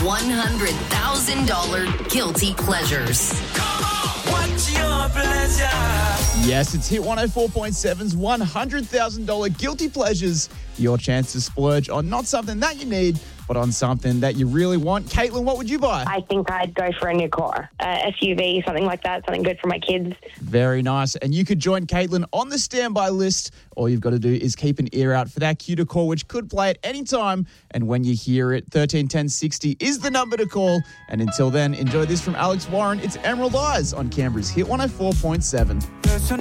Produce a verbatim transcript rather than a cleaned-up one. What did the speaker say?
one hundred thousand dollars Guilty Pleasures. What's your pleasure? Yes, it's Hit one oh four point seven's one hundred thousand dollars Guilty Pleasures. Your chance to splurge on not something that you need, but on something that you really want. Caitlin, what would you buy? I think I'd go for a new car, uh, S U V, something like that, something good for my kids. Very nice. And you could join Caitlin on the standby list. All you've got to do is keep an ear out for that cue to call, which could play at any time. And when you hear it, thirteen ten sixty is the number to call. And until then, enjoy this from Alex Warren. It's Emerald Eyes on Canberra's Hit one oh four point seven.